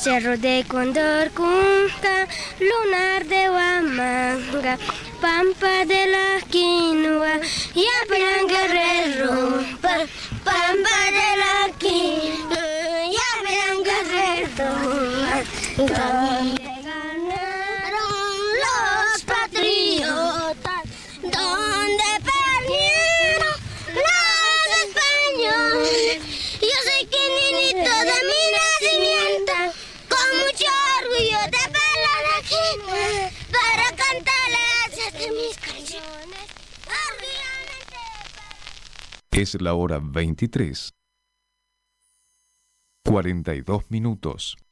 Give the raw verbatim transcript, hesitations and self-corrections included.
Cerro de Cóndor, Cunca, Lunar de Huamanga, Pampa de la Quinua, Yapiran Guerrero, pa, Pampa de la Quinua, Yapiran Guerrero, donde ganaron los patriotas, donde perdieron los españoles. Yo soy Quininito de mi nacimiento, con mucho orgullo de hablar aquí, para cantarles de mis canciones. Es la hora veintitrés, cuarenta y dos minutos.